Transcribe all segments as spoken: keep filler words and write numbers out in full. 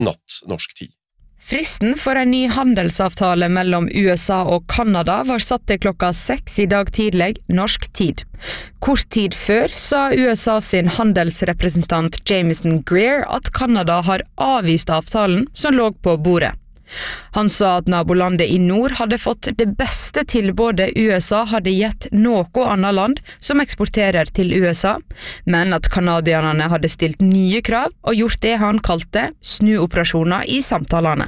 natt norsk tid. Fristen for en ny handelsavtale mellom U S A og Kanada var satt til klokka seks i dag tidlig, norsk tid. Kort tid før sa U S A sin handelsrepresentant Jameson Greer at Kanada har avvist avtalen som lå på bordet. Han sa at nabolandet i nord hadde fått det beste tilbudet U S A hadde gitt noe annet land som eksporterer til U S A, men at kanadierne hadde stilt nye krav og gjort det han kalte snuoperasjoner i samtalene.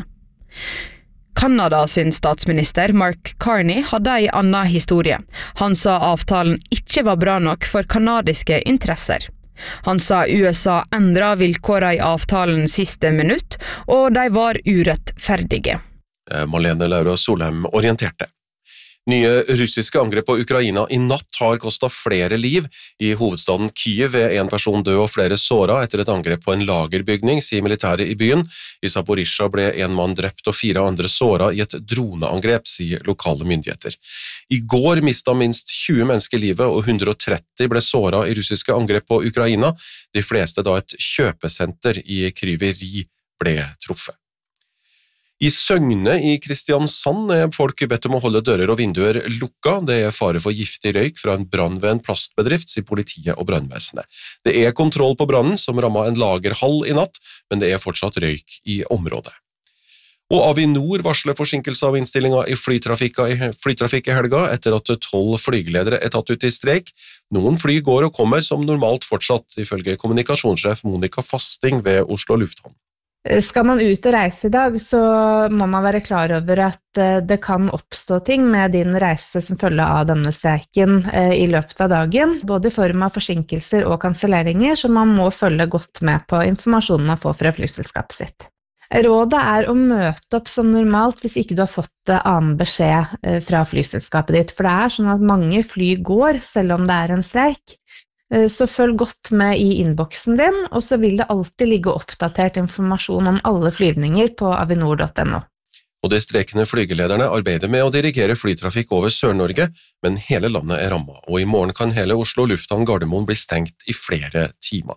Kanada sin statsminister Mark Carney hadde en annen historie. Han sa avtalen ikke var bra nok for kanadiske interesser. Han sa U S A endra vilkåra i avtalen siste minutt, og de var urettferdige. Malene Laura Solheim orienterte. Nye russiske angrep på Ukraina i natt har kostet flere liv. I hovedstaden Kyiv er en person død og flere såret etter et angrep på en lagerbygning, sier militæret i byen. I Zaporizjzja ble en mann drept og fire andre såret i et droneangrep, sier lokale myndigheter. I går mistet minst tjue mennesker livet og hundre og tretti ble såret i russiske angrep på Ukraina, de fleste da et kjøpesenter i Kryveri ble truffet. I Søgne i Kristiansand er folk bedt om å holde dører og vinduer lukka. Det er fare for giftig røyk fra en brann ved en plastbedrift, sier politiet og brannvesenet. Det er kontroll på brannen som rammet en lagerhall i natt, men det er fortsatt røyk i området. Og Avinor varsler forsinkelse av innstillinga i flytrafikk i helga etter at tolv flygeledere er tatt ut i streik. Noen fly går og kommer som normalt fortsatt, ifølge kommunikasjonssjef Monica Fasting ved Oslo Lufthavn. Skal man ut og reise i dag, så må man være klar over at det kan oppstå ting med din reise som følge av denne streiken i løpet av dagen, både i form av forsinkelser og kanselleringer, så man må følge godt med på informasjonen man får fra flyselskapet sitt. Rådet er å møte opp som normalt hvis ikke du har fått annen beskjed fra flyselskapet ditt, for det er sånn at mange fly går selv om det er en streik. Så følg godt med i innboksen din, og så vil det alltid ligge oppdatert informasjon om alle flyvninger på avinor punktum no. Og de strekende flygelederne arbeider med å dirigere flytrafikk over Sør-Norge, men hele landet er rammet, og i morgen kan hele Oslo Lufthavn Gardermoen bli stengt i flere timer.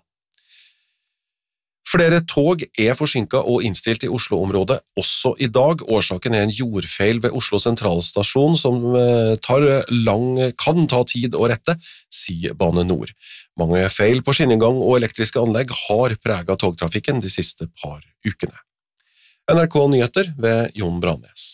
Flere tog er forsinket og innstilt i Oslo-området også i dag. Årsaken er en jordfeil ved Oslo sentralstasjon som tar lang, kan ta tid å rette, sier Bane Nor. Mange feil på skinnegang og elektriske anlegg har preget togtrafikken de siste par ukene. N R K Nyheter ved Jon Branes.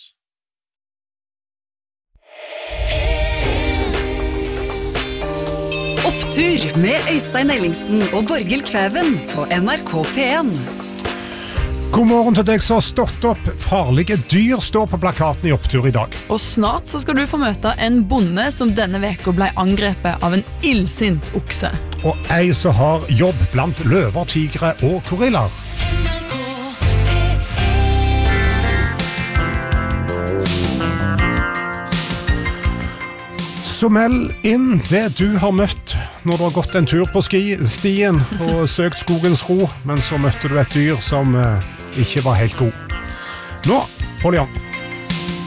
Opptur med Øystein Ellingsen og Borghild Kvæven på N R K P en. God morgen til deg som har stått opp. Farlige dyr står på plakaten i Opptur i dag. Og snart så skal du få møte en bonde som denne veka ble angrepet av en illsint okse. Og ei som har jobb blant løver, tigre og gorillaer. Så meld inn det du har møtt når du har gått en tur på ski, stien og søkt skogens ro, men så møtte du et dyr som eh, ikke var helt god. Nå, hold igjen.